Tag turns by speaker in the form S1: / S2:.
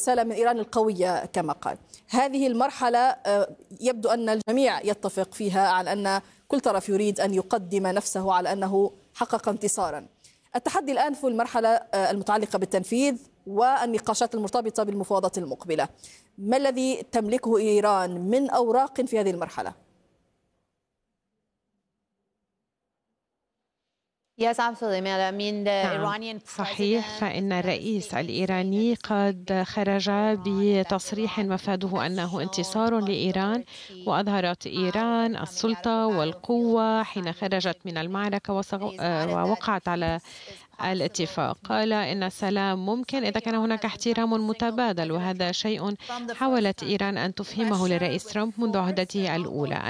S1: الرسالة من إيران القوية كما قال. هذه المرحلة يبدو أن الجميع يتفق فيها على أن كل طرف يريد أن يقدم نفسه على أنه حقق انتصارا. التحدي الآن في المرحلة المتعلقة بالتنفيذ والنقاشات المرتبطة بالمفاوضات المقبلة. ما الذي تملكه إيران من أوراق في هذه المرحلة؟
S2: نعم صحيح، فإن الرئيس الإيراني قد خرج بتصريح مفاده أنه انتصار لإيران، وأظهرت إيران السلطة والقوة حين خرجت من المعركة ووقعت على الاتفاق. قال إن السلام ممكن إذا كان هناك احترام متبادل، وهذا شيء حاولت إيران أن تفهمه للرئيس ترامب منذ عهدته الأولى.